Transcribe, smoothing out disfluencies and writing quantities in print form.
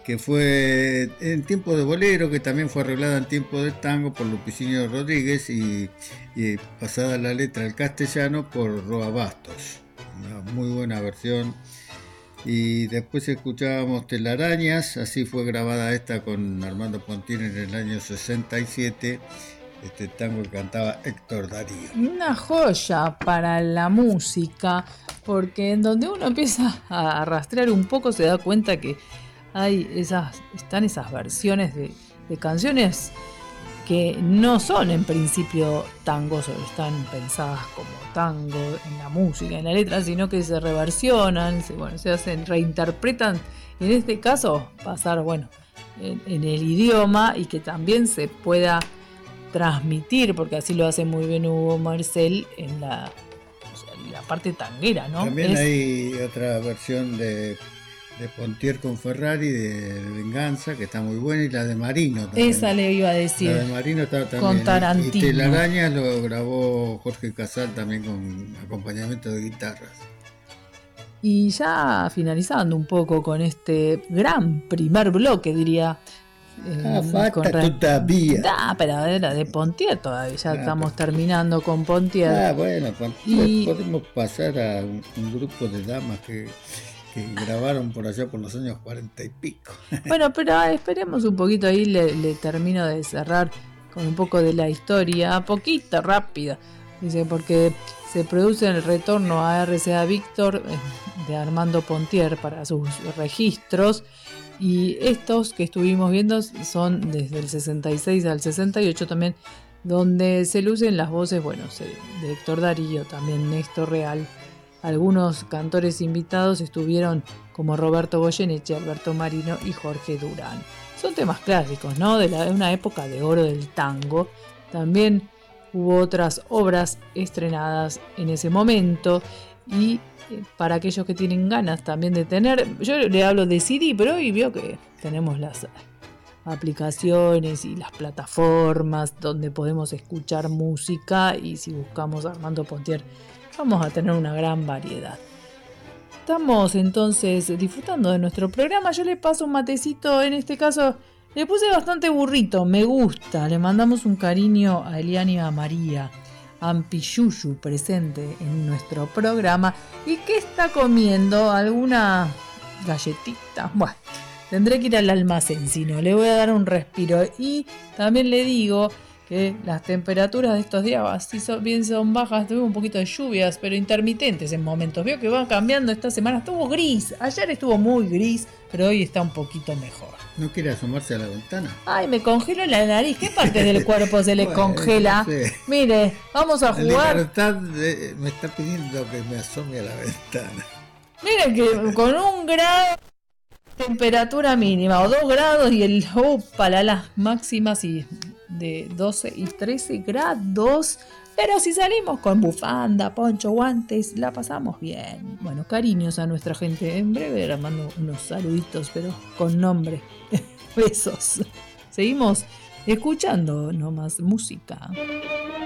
que fue en tiempo de bolero, que también fue arreglada en tiempo de tango por Lupicinio Rodríguez y pasada la letra al castellano por Roa Bastos. Una muy buena versión. Y después escuchábamos Telarañas, así fue grabada esta con Armando Pontier en el año 67, este tango que cantaba Héctor Darío. Una joya para la música, porque en donde uno empieza a rastrear un poco se da cuenta que están esas versiones de canciones que no son en principio tangos o están pensadas como tango en la música, en la letra, sino que se reversionan, se hacen, reinterpretan, en este caso pasar, en el idioma y que también se pueda transmitir, porque así lo hace muy bien Hugo Marcel en la parte tanguera, ¿no? También hay otra versión de Pontier con Ferrari, de Venganza, que está muy buena, y la de Marino también. Esa le iba a decir. La de Marino está también. Con Tarantino. Y Telarañas lo grabó Jorge Casal también con acompañamiento de guitarras. Y ya finalizando un poco con este gran primer bloque, diría. Falta todavía. Pero era de Pontier todavía, ya estamos terminando con Pontier. Bueno, podemos pasar a un grupo de damas que grabaron por allá por los años 40 y pico. Bueno, pero esperemos un poquito, ahí le termino de cerrar con un poco de la historia, poquito rápida, dice, porque se produce el retorno a RCA Víctor de Armando Pontier para sus registros, y estos que estuvimos viendo son desde el 66 al 68 también, donde se lucen las voces, de Héctor Darío, también Néstor Real. Algunos cantores invitados estuvieron como Roberto Goyeneche, Alberto Marino y Jorge Durán. Son temas clásicos, ¿no? De una época de oro del tango. También hubo otras obras estrenadas en ese momento, y para aquellos que tienen ganas también de tener, yo le hablo de CD, pero hoy veo que tenemos las aplicaciones y las plataformas donde podemos escuchar música, y si buscamos Armando Pontier vamos a tener una gran variedad. Estamos entonces disfrutando de nuestro programa. Yo le paso un matecito, en este caso le puse bastante burrito, me gusta. Le mandamos un cariño a Eliana y a María Ampiyuyu, presente en nuestro programa. ¿Y qué está comiendo? ¿Alguna galletita? Bueno, tendré que ir al almacén, si no, le voy a dar un respiro. Y también le digo que las temperaturas de estos días bien son bajas, tuve un poquito de lluvias, pero intermitentes en momentos. Veo que va cambiando, esta semana estuvo gris, ayer estuvo muy gris, pero hoy está un poquito mejor. ¿No quiere asomarse a la ventana? Ay, me congelo la nariz, ¿qué parte del cuerpo se le congela? No sé. Mire, vamos a jugar. La libertad me está pidiendo que me asome a la ventana. Mire que con 1 grado temperatura mínima o 2 grados y las máximas y de 12 y 13 grados, pero si salimos con bufanda, poncho, guantes, la pasamos bien. Bueno, cariños a nuestra gente. En breve les mando unos saluditos, pero con nombre. Besos. Seguimos escuchando nomás música.